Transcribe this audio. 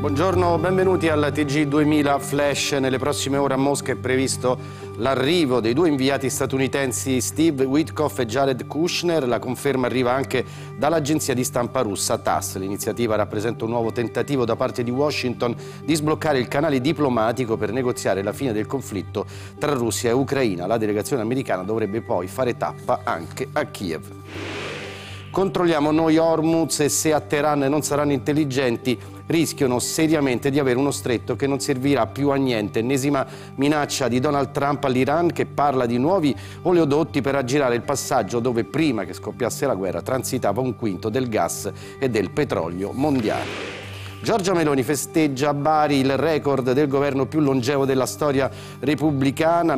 Buongiorno, benvenuti al TG 2000 Flash. Nelle prossime ore a Mosca è previsto l'arrivo dei due inviati statunitensi Steve Witkoff e Jared Kushner. La conferma arriva anche dall'agenzia di stampa russa TASS. L'iniziativa rappresenta un nuovo tentativo da parte di Washington di sbloccare il canale diplomatico per negoziare la fine del conflitto tra Russia e Ucraina. La delegazione americana dovrebbe poi fare tappa anche a Kiev. Controlliamo noi Hormuz e se a Teheran non saranno intelligenti rischiano seriamente di avere uno stretto che non servirà più a niente. Ennesima minaccia di Donald Trump all'Iran, che parla di nuovi oleodotti per aggirare il passaggio dove prima che scoppiasse la guerra transitava un quinto del gas e del petrolio mondiale. Giorgia Meloni festeggia a Bari il record del governo più longevo della storia repubblicana.